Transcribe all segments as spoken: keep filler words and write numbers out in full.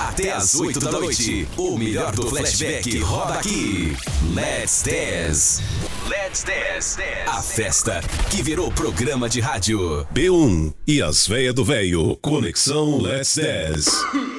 Até às oito da noite, o melhor do flashback roda aqui. Let's Dance. Let's Dance. A festa que virou programa de rádio. B um e as véia do véio. Conexão Let's Dance.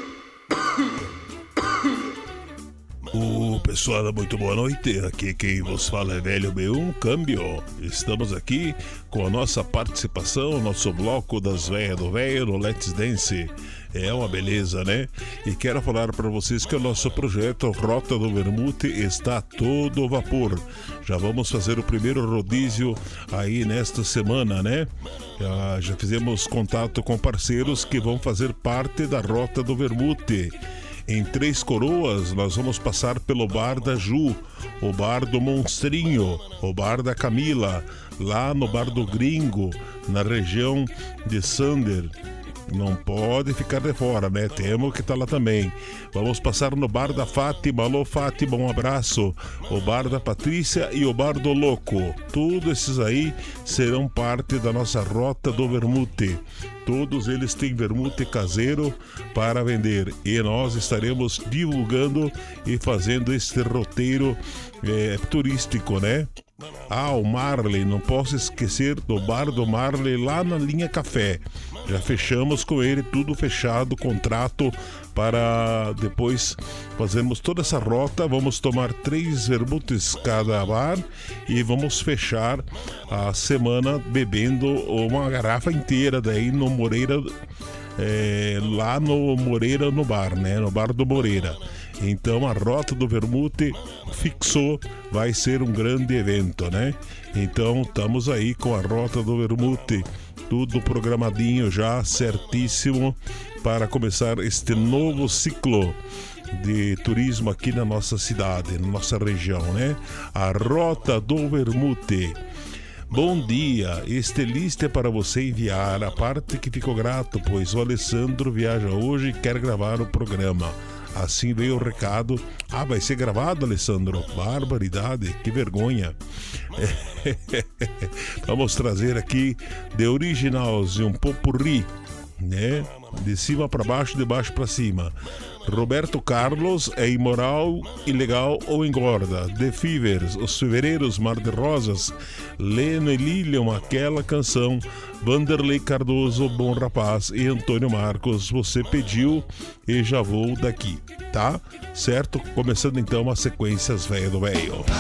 O pessoal, muito boa noite. Aqui quem vos fala é Velho B um Câmbio. Estamos aqui com a nossa participação, nosso bloco das véias do véio no Let's Dance. É uma beleza, né? E quero falar para vocês que o nosso projeto Rota do Vermute está a todo vapor. Já vamos fazer o primeiro rodízio aí nesta semana, né? Já, já fizemos contato com parceiros que vão fazer parte da Rota do Vermute. Em Três Coroas, nós vamos passar pelo Bar da Ju, o Bar do Monstrinho, o Bar da Camila, lá no Bar do Gringo, na região de Sander. Não pode ficar de fora, né? Temos que estar lá também. Vamos passar no Bar da Fátima. Alô, Fátima, um abraço. O Bar da Patrícia e o Bar do Louco. Todos esses aí serão parte da nossa Rota do Vermute. Todos eles têm vermute caseiro para vender. E nós estaremos divulgando e fazendo este roteiro é, turístico, né? Ah, o Marley, não posso esquecer do Bar do Marley lá na linha Café. Já fechamos com ele, tudo fechado, contrato para depois fazermos toda essa rota. Vamos tomar três vermutes cada bar e vamos fechar a semana bebendo uma garrafa inteira daí no Moreira, é, lá no Moreira no bar, né? No Bar do Moreira. Então a Rota do Vermute fixou, vai ser um grande evento, né? Então estamos aí com a Rota do Vermute, tudo programadinho já, certíssimo, para começar este novo ciclo de turismo aqui na nossa cidade, na nossa região, né? A Rota do Vermute. Bom dia, este list é para você enviar, a parte que ficou grato, pois o Alessandro viaja hoje e quer gravar o programa. Assim veio o recado. Ah, vai ser gravado, Alessandro? Barbaridade, que vergonha. Vamos trazer aqui The Originals e um popurrí, né? De cima para baixo, de baixo para cima. Roberto Carlos, é imoral, ilegal ou engorda? The Fevers, Os Fevereiros, Mar de Rosas, Leno e Lilian, aquela canção. Vanderlei Cardoso, Bom Rapaz e Antônio Marcos, você pediu e já vou daqui, tá? Certo? Começando então as sequências Véia do Véio.